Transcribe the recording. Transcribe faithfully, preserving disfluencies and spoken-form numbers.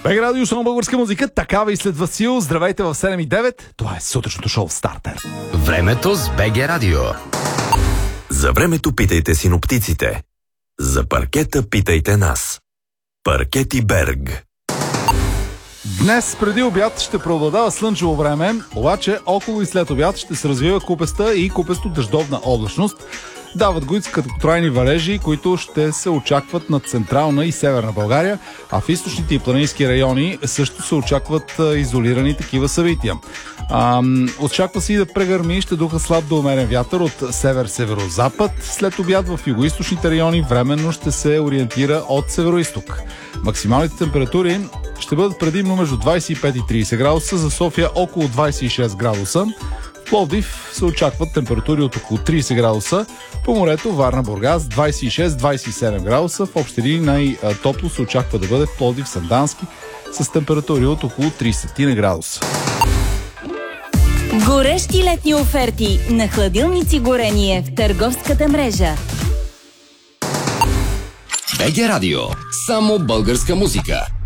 БГ Радио, шоу българска музика, такава и след Васил. Здравейте в седем и девет. Това е сутрешното шоу Стартер. Времето с БГ Радио. За времето питайте синоптиците. За паркета питайте нас. Паркети Берг. Днес преди обяд ще преобладава слънчево време, обаче около и след обяд ще се развива купеста и купесто дъждовна облачност. Дават го и краткотрайни валежи, които ще се очакват над централна и северна България, а в източните и планински райони също се очакват изолирани такива събития. А, очаква се и да прегърми, ще духа слаб до умерен вятър от север-северозапад. След обяд в югоизточните райони временно ще се ориентира от североизток. Максималните температури ще бъдат предимно между двадесет и пет и тридесет градуса, за София около двадесет и шест градуса. В Пловдив се очакват температури от около тридесет градуса. По морето Варна, Бургас двадесет и шест до двадесет и седем градуса. В общи линии най-топло се очаква да бъде в Пловдив, Сандански с температури от около тридесет градуса. Горещи летни оферти на хладилници горение в търговската мрежа. БГ Радио. Само българска музика.